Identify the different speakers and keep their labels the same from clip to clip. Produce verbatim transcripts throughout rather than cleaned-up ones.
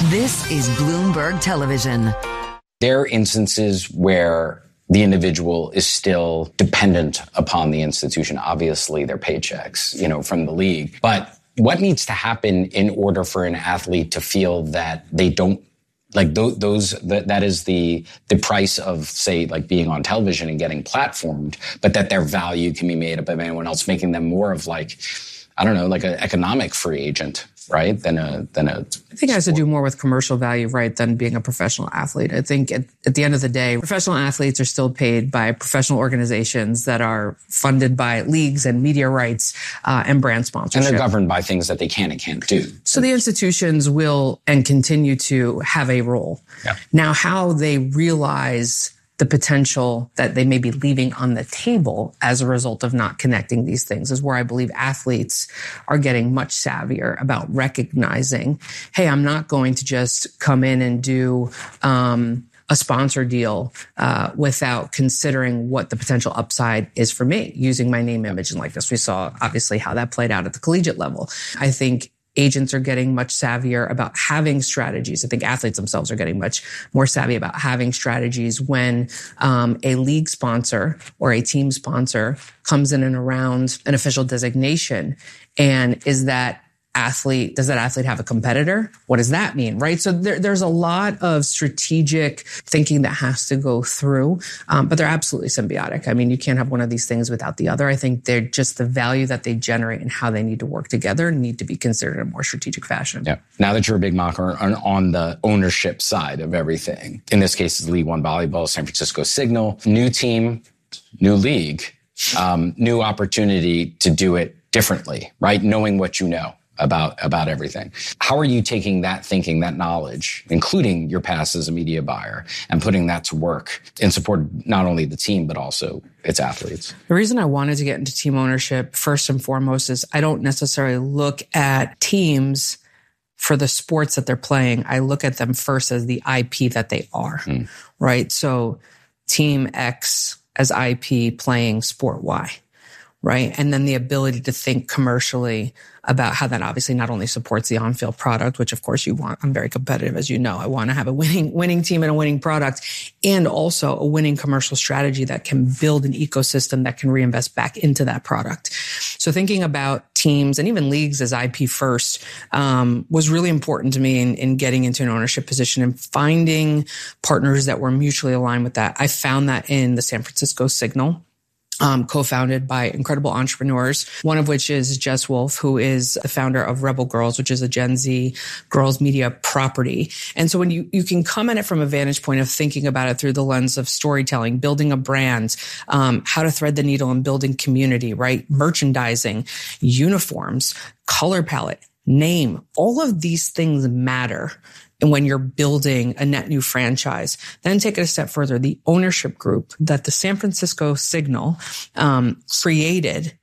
Speaker 1: This is Bloomberg Television.
Speaker 2: There are instances where the individual is still dependent upon the institution, obviously their paychecks, you know, from the league. But what needs to happen in order for an athlete to feel that they don't, like th- those, that, that is the, the price of, say, like being on television and getting platformed, but that their value can be made up of anyone else, making them more of like, I don't know, like an economic free agent, right? Than a, than a.
Speaker 3: I think it has to do more with commercial value, right, than being a professional athlete. I think at, at the end of the day, professional athletes are still paid by professional organizations that are funded by leagues and media rights uh, and brand sponsorship.
Speaker 2: And they're governed by things that they can and can't do.
Speaker 3: So the institutions will and continue to have a role.
Speaker 2: Yeah.
Speaker 3: Now, how they realize the potential that they may be leaving on the table as a result of not connecting these things is where I believe athletes are getting much savvier about recognizing, hey, I'm not going to just come in and do um, a sponsor deal uh, without considering what the potential upside is for me using my name, image, and likeness. We saw obviously how that played out at the collegiate level. I think agents are getting much savvier about having strategies. I think athletes themselves are getting much more savvy about having strategies when um, a league sponsor or a team sponsor comes in and around an official designation. And is that athlete, does that athlete have a competitor? What does that mean, right? So there, there's a lot of strategic thinking that has to go through, um, but they're absolutely symbiotic. I mean, you can't have one of these things without the other. I think they're just the value that they generate and how they need to work together need to be considered in a more strategic fashion.
Speaker 2: Yeah. Now that you're a big mocker on, on the ownership side of everything, in this case, it's League One Volleyball, San Francisco Signal, new team, new league, um, new opportunity to do it differently, right? Knowing what you know about about everything. How are you taking that thinking, that knowledge, including your past as a media buyer, and putting that to work in support of not only the team, but also its athletes?
Speaker 3: The reason I wanted to get into team ownership, first and foremost, is I don't necessarily look at teams for the sports that they're playing. I look at them first as the I P that they are, mm. right? So team X as I P playing sport Y. Right. And then the ability to think commercially about how that obviously not only supports the on-field product, which of course you want. I'm very competitive, as you know. I want to have a winning, winning team and a winning product, and also a winning commercial strategy that can build an ecosystem that can reinvest back into that product. So thinking about teams and even leagues as I P first, um, was really important to me in, in getting into an ownership position and finding partners that were mutually aligned with that. I found that in the San Francisco Signal. Um, co-founded by incredible entrepreneurs, one of which is Jess Wolf, who is the founder of Rebel Girls, which is a Gen Z girls media property. And so when you, you can come at it from a vantage point of thinking about it through the lens of storytelling, building a brand, um, how to thread the needle and building community, right? Merchandising, uniforms, color palette, name, all of these things matter. And when you're building a net new franchise, then take it a step further. The ownership group that the San Francisco Signal um, created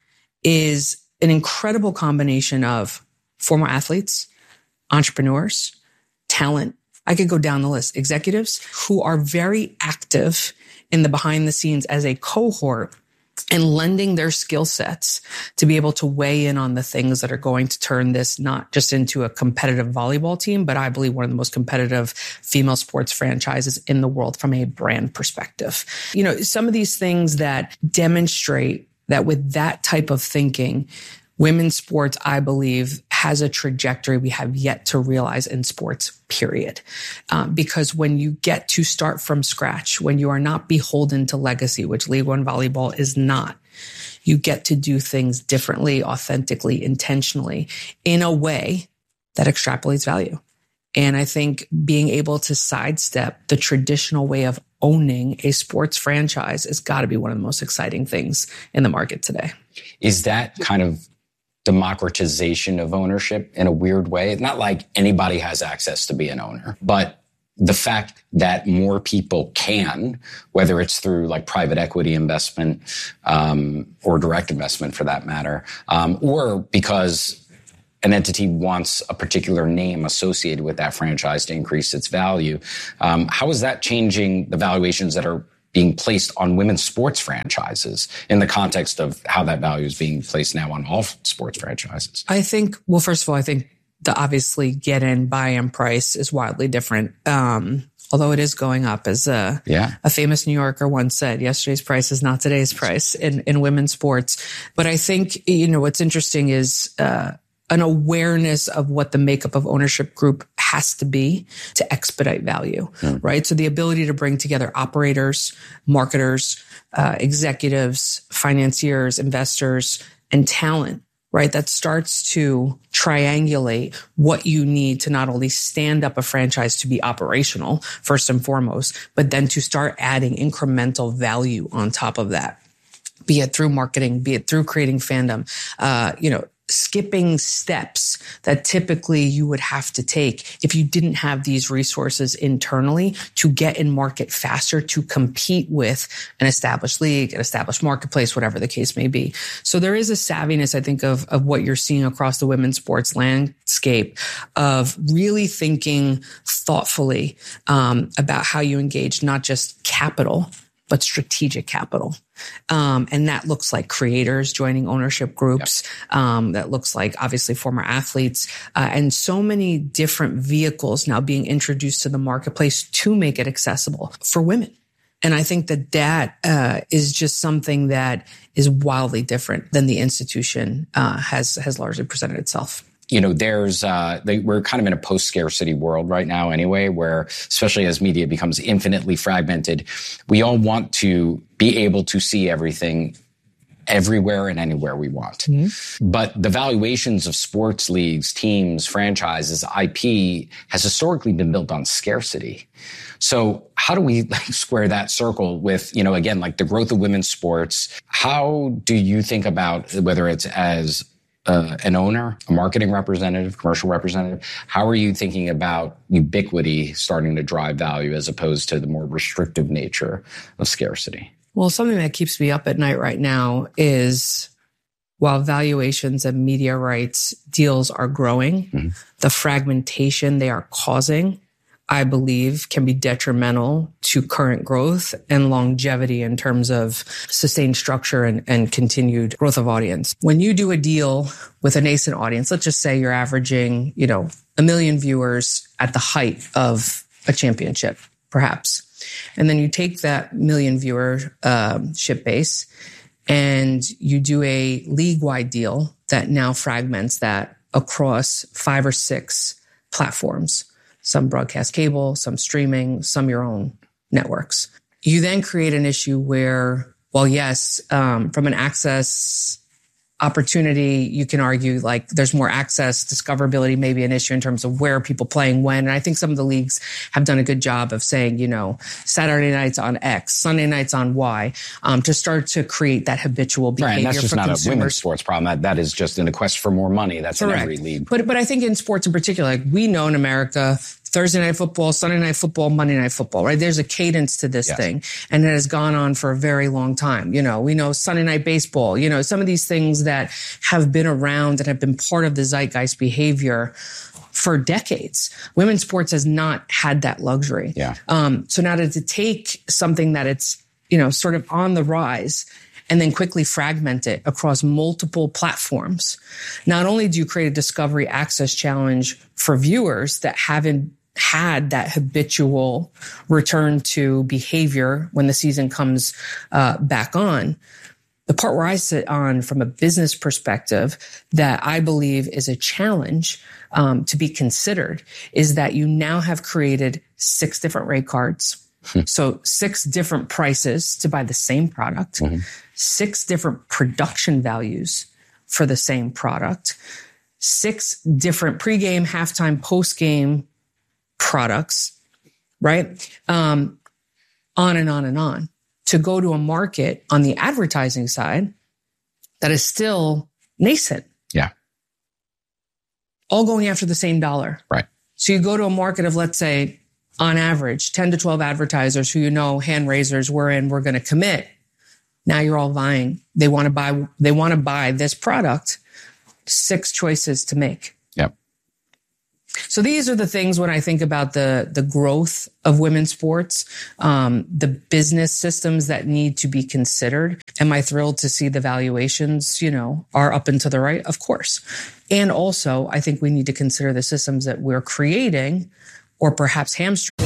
Speaker 3: is an incredible combination of former athletes, entrepreneurs, talent. I could go down the list. Executives who are very active in the behind the scenes as a cohort and lending their skill sets to be able to weigh in on the things that are going to turn this not just into a competitive volleyball team, but I believe one of the most competitive female sports franchises in the world from a brand perspective. You know, some of these things that demonstrate that with that type of thinking, women's sports, I believe, has a trajectory we have yet to realize in sports, period. Um, because when you get to start from scratch, when you are not beholden to legacy, which League One Volleyball is not, you get to do things differently, authentically, intentionally, in a way that extrapolates value. And I think being able to sidestep the traditional way of owning a sports franchise has got to be one of the most exciting things in the market today.
Speaker 2: Is that kind of democratization of ownership in a weird way? It's not like anybody has access to be an owner, but the fact that more people can, whether it's through like private equity investment, um, or direct investment for that matter, um, or because an entity wants a particular name associated with that franchise to increase its value. Um, how is that changing the valuations that are being placed on women's sports franchises in the context of how that value is being placed now on all sports franchises?
Speaker 3: I think, well, first of all, I think the obviously get in, buy in price is wildly different. Um, although it is going up, as a,
Speaker 2: yeah.
Speaker 3: a famous New Yorker once said, yesterday's price is not today's price in, in women's sports. But I think, you know, what's interesting is, uh, an awareness of what the makeup of ownership group has to be to expedite value, mm. right? So the ability to bring together operators, marketers, uh, executives, financiers, investors, and talent, right? That starts to triangulate what you need to not only stand up a franchise to be operational, first and foremost, but then to start adding incremental value on top of that, be it through marketing, be it through creating fandom, uh, you know, skipping steps that typically you would have to take if you didn't have these resources internally to get in market faster, to compete with an established league, an established marketplace, whatever the case may be. So there is a savviness, I think, of, of what you're seeing across the women's sports landscape of really thinking thoughtfully um, about how you engage not just capital, but strategic capital. Um, and that looks like creators joining ownership groups. Yep. Um, that looks like obviously former athletes, uh, and so many different vehicles now being introduced to the marketplace to make it accessible for women. And I think that that, uh, is just something that is wildly different than the institution, uh, has, has largely presented itself.
Speaker 2: You know, there's, uh, they, we're kind of in a post-scarcity world right now anyway, where especially as media becomes infinitely fragmented, we all want to be able to see everything everywhere and anywhere we want. Mm-hmm. But the valuations of sports leagues, teams, franchises, I P has historically been built on scarcity. So how do we like square that circle with, you know, again, like the growth of women's sports? How do you think about whether it's as Uh, an owner, a marketing representative, commercial representative? How are you thinking about ubiquity starting to drive value as opposed to the more restrictive nature of scarcity?
Speaker 3: Well, something that keeps me up at night right now is while valuations and media rights deals are growing, mm-hmm. the fragmentation they are causing, I believe, can be detrimental to current growth and longevity in terms of sustained structure and, and continued growth of audience. When you do a deal with a nascent audience, let's just say you're averaging, you know, a million viewers at the height of a championship, perhaps. And then you take that million viewer um, ship base and you do a league-wide deal that now fragments that across five or six platforms. Some broadcast cable, some streaming, some your own networks. You then create an issue where, well, yes, um, from an access opportunity, you can argue like there's more access, discoverability may be an issue in terms of where are people playing when. And I think some of the leagues have done a good job of saying, you know, Saturday nights on X, Sunday nights on Y, um, to start to create that habitual behavior.
Speaker 2: Right, and that's just
Speaker 3: for
Speaker 2: not
Speaker 3: consumers.
Speaker 2: A women's sports problem. That, that is just in a quest for more money. That's
Speaker 3: Correct.
Speaker 2: in every league.
Speaker 3: But, but I think in sports in particular, like we know in America, Thursday night football, Sunday night football, Monday night football, right? There's a cadence to this yes. thing. And it has gone on for a very long time. You know, we know Sunday night baseball, you know, some of these things that have been around and have been part of the zeitgeist behavior for decades. Women's sports has not had that luxury.
Speaker 2: Yeah.
Speaker 3: Um, so now to, to take something that it's, you know, sort of on the rise and then quickly fragment it across multiple platforms. Not only do you create a discovery access challenge for viewers that haven't had that habitual return to behavior when the season comes uh, back on, the part where I sit on from a business perspective that I believe is a challenge um, to be considered is that you now have created six different rate cards. So six different prices to buy the same product, mm-hmm. six different production values for the same product, six different pregame, halftime, postgame products, right? Um, on and on and on. To go to a market on the advertising side that is still nascent.
Speaker 2: Yeah.
Speaker 3: All going after the same dollar.
Speaker 2: Right.
Speaker 3: So you go to a market of, let's say, on average, ten to twelve advertisers who you know, hand raisers, we're in, we're going to commit. Now you're all vying. They want to buy, they want to buy this product, six choices to make.
Speaker 2: Yep.
Speaker 3: So So these are the things when I think about the, the growth of women's sports, um, the business systems that need to be considered. Am I thrilled to see the valuations, you know, are up and to the right? Of course. And also, I think we need to consider the systems that we're creating or perhaps hamstring